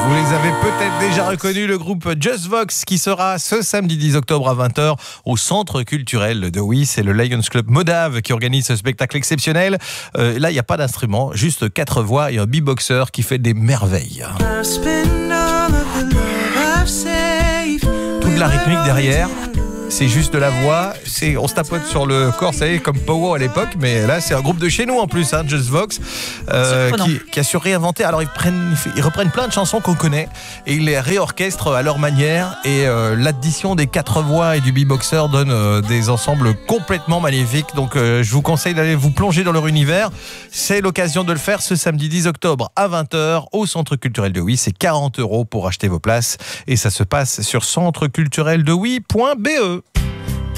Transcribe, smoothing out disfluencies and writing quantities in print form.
Vous les avez peut-être déjà reconnus, le groupe Just Vox qui sera ce samedi 10 octobre à 20h au Centre culturel de Oui. C'est le Lions Club Modave qui organise ce spectacle exceptionnel. Là, il n'y a pas d'instrument, juste 4 voix et un beatboxer qui fait des merveilles. Toute la rythmique derrière. C'est juste de la voix, on se tapote sur le corps, ça y est, comme Powo à l'époque, mais là c'est un groupe de chez nous en plus, Just Vox, qui a su réinventer. Alors ils reprennent plein de chansons qu'on connaît et ils les réorchestrent à leur manière, et l'addition des 4 voix et du beatboxer donne des ensembles complètement magnifiques. Donc je vous conseille d'aller vous plonger dans leur univers. C'est l'occasion de le faire ce samedi 10 octobre à 20h au Centre culturel de Oui. C'est 40 € pour acheter vos places et ça se passe sur centrecultureldeoui.be.